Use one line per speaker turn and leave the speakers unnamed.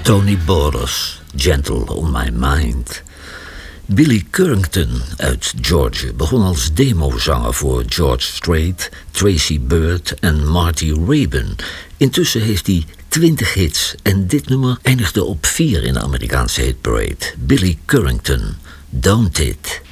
Tony Borders, Gentle on My Mind. Billy Currington uit Georgia begon als demozanger voor George Strait, Tracy Byrd en Marty Raybon. Intussen heeft hij 20 hits en dit nummer eindigde op 4 in de Amerikaanse hitparade. Billy Currington, Don't It.